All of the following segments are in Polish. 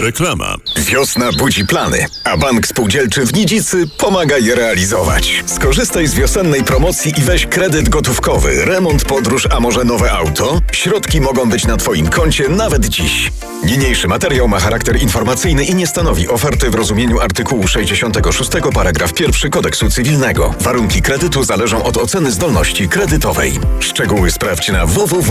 Reklama. Wiosna budzi plany, a Bank Spółdzielczy w Nidzicy pomaga je realizować. Skorzystaj z wiosennej promocji i weź kredyt gotówkowy, remont, podróż, a może nowe auto? Środki mogą być na Twoim koncie nawet dziś. Niniejszy materiał ma charakter informacyjny i nie stanowi oferty w rozumieniu artykułu 66 paragraf 1 Kodeksu Cywilnego. Warunki kredytu zależą od oceny zdolności kredytowej. Szczegóły sprawdź na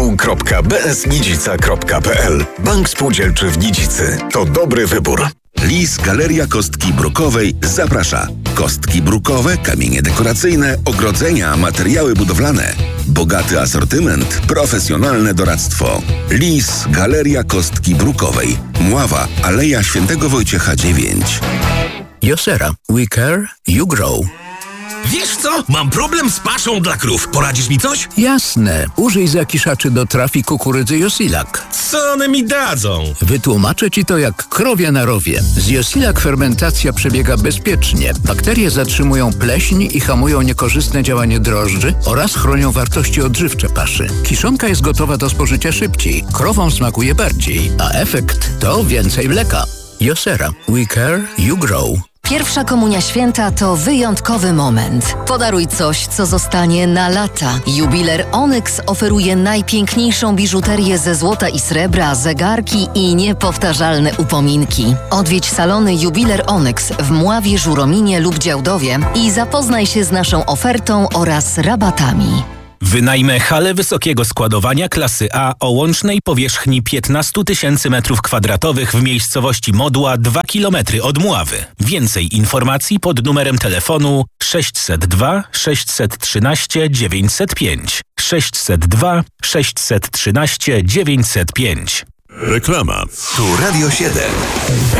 www.bsnidzica.pl. Bank Spółdzielczy w Nidzicy. To dobry wybór. Lis Galeria Kostki Brukowej zaprasza. Kostki brukowe, kamienie dekoracyjne, ogrodzenia, materiały budowlane. Bogaty asortyment, profesjonalne doradztwo. Lis Galeria Kostki Brukowej. Mława, Aleja Świętego Wojciecha 9. Josera. We care, you grow. Wiesz co? Mam problem z paszą dla krów. Poradzisz mi coś? Jasne. Użyj zakiszaczy do trafi kukurydzy Josilak. Co one mi dadzą? Wytłumaczę Ci to jak krowia na rowie. Z Josilak fermentacja przebiega bezpiecznie. Bakterie zatrzymują pleśń i hamują niekorzystne działanie drożdży oraz chronią wartości odżywcze paszy. Kiszonka jest gotowa do spożycia szybciej. Krowom smakuje bardziej, a efekt to więcej mleka. Josera. We care, you grow. Pierwsza Komunia Święta to wyjątkowy moment. Podaruj coś, co zostanie na lata. Jubiler Onyx oferuje najpiękniejszą biżuterię ze złota i srebra, zegarki i niepowtarzalne upominki. Odwiedź salony Jubiler Onyx w Mławie, Żurominie lub Działdowie i zapoznaj się z naszą ofertą oraz rabatami. Wynajmę halę wysokiego składowania klasy A o łącznej powierzchni 15 000 m2 w miejscowości Modła 2 km od Mławy. Więcej informacji pod numerem telefonu 602 613 905. 602 613 905. Reklama. Tu Radio 7.